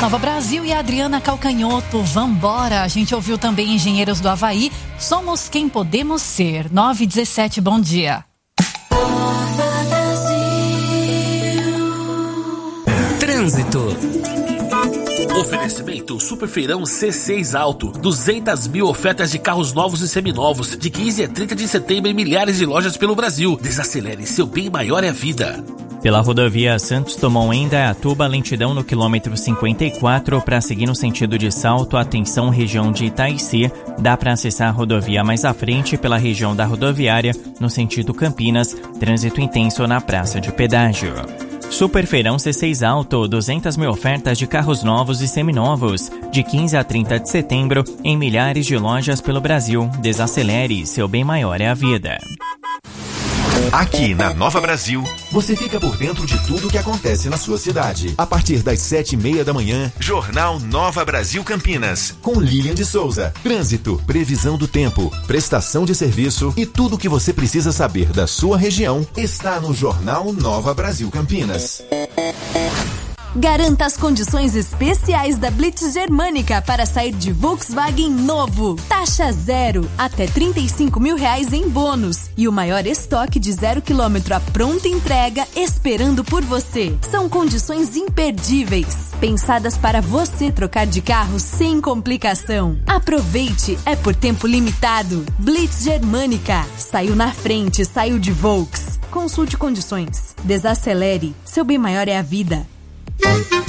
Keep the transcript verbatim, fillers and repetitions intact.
Nova Brasil e a Adriana Calcanhoto, vambora. A gente ouviu também Engenheiros do Havaí, Somos Quem Podemos Ser. nove e dezessete, bom dia. Trânsito. Oferecimento Superfeirão C seis Auto. duzentas mil ofertas de carros novos e seminovos. De quinze a trinta de setembro em milhares de lojas pelo Brasil. Desacelere, seu bem maior é a vida. Pela rodovia Santos Dumont em Indaiatuba, lentidão no quilômetro cinquenta e quatro para seguir no sentido de Salto, atenção região de Itaici. Dá para acessar a rodovia mais à frente pela região da rodoviária, no sentido Campinas, trânsito intenso na praça de pedágio. Superfeirão C seis Auto, duzentas mil ofertas de carros novos e seminovos, de quinze a trinta de setembro, em milhares de lojas pelo Brasil. Desacelere, seu bem maior é a vida. Aqui na Nova Brasil, você fica por dentro de tudo que acontece na sua cidade. A partir das sete e meia da manhã, Jornal Nova Brasil Campinas, com Lilian de Souza. Trânsito, previsão do tempo, prestação de serviço e tudo o que você precisa saber da sua região está no Jornal Nova Brasil Campinas. Garanta as condições especiais da Blitz Germânica para sair de Volkswagen novo. Taxa zero, até trinta e cinco mil reais em bônus. E o maior estoque de zero quilômetro à pronta entrega esperando por você. São condições imperdíveis, pensadas para você trocar de carro sem complicação. Aproveite, é por tempo limitado. Blitz Germânica. Saiu na frente, saiu de Volks. Consulte condições. Desacelere, seu bem maior é a vida.